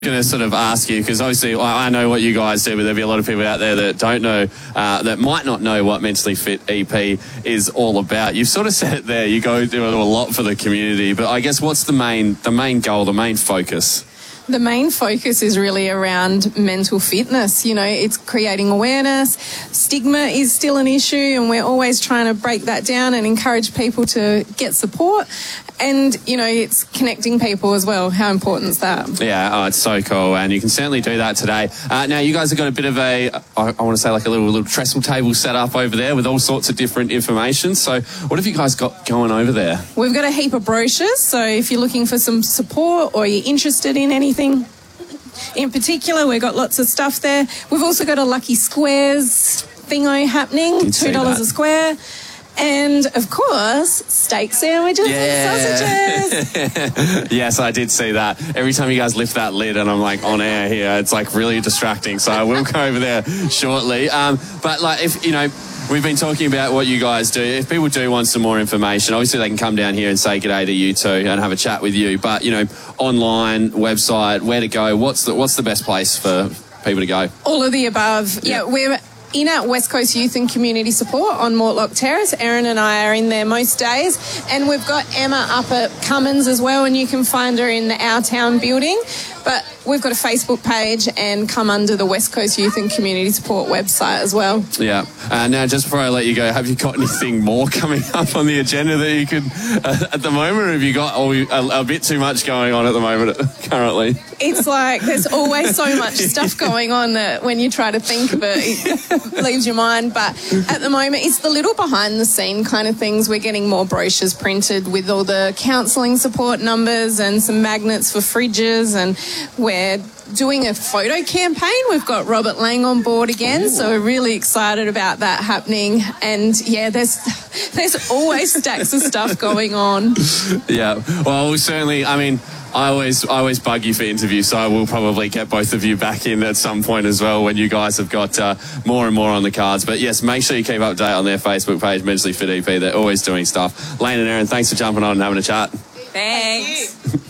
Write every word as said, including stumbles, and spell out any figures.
going to sort of ask you, because obviously I know what you guys do, but there'll be a lot of people out there that don't know, uh, that might not know what Mentally Fit E P is all about. You've sort of said it there, you go do a lot for the community, but I guess what's the main, the main goal, the main focus? The main focus is really around mental fitness. You know, it's creating awareness. Stigma is still an issue, and we're always trying to break that down and encourage people to get support. And, you know, it's connecting people as well. How important is that? Yeah, oh, it's so cool, and you can certainly do that today. Uh, now, you guys have got a bit of a, I, I want to say like a little, little trestle table set up over there with all sorts of different information. So what have you guys got going over there? We've got a heap of brochures, so if you're looking for some support or you're interested in anything in particular, we've got lots of stuff there. We've also got a Lucky Squares thingo happening, two dollars a square. And, of course, steak sandwiches yeah. and sausages. Yes, I did see that. Every time you guys lift that lid and I'm like on air here, it's like really distracting. So I will go over there shortly. Um, but, like, if, you know, we've been talking about what you guys do. If people do want some more information, obviously they can come down here and say g'day to you too and have a chat with you. But, you know, online, website, where to go, what's the, what's the best place for people to go? All of the above. Yeah, yeah we're in at West Coast Youth and Community Support on Mortlock Terrace. Erin and I are in there most days. And we've got Emma up at Cummins as well, and you can find her in the Our Town building. But we've got a Facebook page and come under the West Coast Youth and Community Support website as well. Yeah. Uh, now, just before I let you go, have you got anything more coming up on the agenda that you could, uh, at the moment, or have you got oh, a, a bit too much going on at the moment currently? It's like there's always so much stuff going on that when you try to think of it, it leaves your mind. But at the moment, it's the little behind-the-scene kind of things. We're getting more brochures printed with all the counselling support numbers and some magnets for fridges, and we're doing a photo campaign. We've got Robert Lang on board again, Ooh. so we're really excited about that happening. And yeah, there's there's always stacks of stuff going on. Yeah, well, certainly, I mean, I always I always bug you for interviews, so I will probably get both of you back in at some point as well when you guys have got uh, more and more on the cards. But yes, make sure you keep up to date on their Facebook page, Mentally Fit E P. They're always doing stuff. Lane and Erin, thanks for jumping on and having a chat. Thanks.